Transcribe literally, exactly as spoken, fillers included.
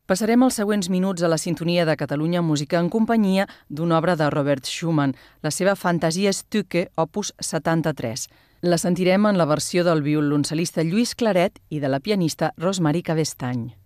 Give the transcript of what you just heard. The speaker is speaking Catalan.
Passarem els següents minuts a la sintonia de Catalunya Música en companyia d'una obra de Robert Schumann, la seva Fantasiestücke, opus setanta-tres. La sentirem en la versió del violoncel·lista Lluís Claret i de la pianista Rosemary Cabestany.